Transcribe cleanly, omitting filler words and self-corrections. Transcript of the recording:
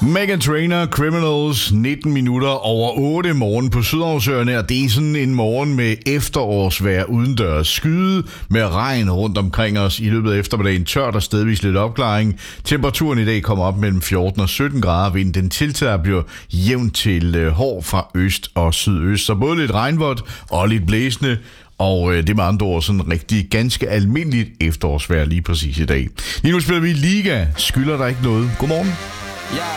Meghan Trainor, Criminals, 19 minutter over 8 morgen på Sydhavsøerne, og det er sådan en morgen med efterårsvejr udendørs, skyde med regn rundt omkring os i løbet af eftermiddagen, tørt og stedvis lidt opklaring. Temperaturen i dag kommer op mellem 14 og 17 grader, vinden den tiltager bliver jævnt til hård fra øst og sydøst, så både lidt regnvådt og lidt blæsende. Og det er med andre ord sådan rigtig ganske almindeligt efterårsvejr lige præcis i dag. Lige nu spiller vi Liga. Skylder der ikke noget. Godmorgen.